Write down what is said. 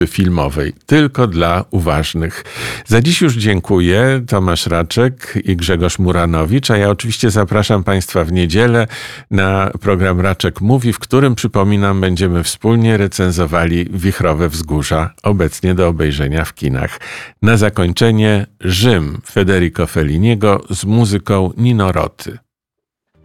filmowej, tylko dla uważnych. Za dziś już dziękuję. Tomasz Raczek i Grzegorz Muranowicz, a ja oczywiście zapraszam Państwa w niedzielę na program Raczek Mówi, w którym, przypominam, będziemy wspólnie recenzowali Wichrowe Wzgórza, obecnie do obejrzenia w kinach. Na zakończenie Rzym Federico Felliniego z muzyką Nino Roty.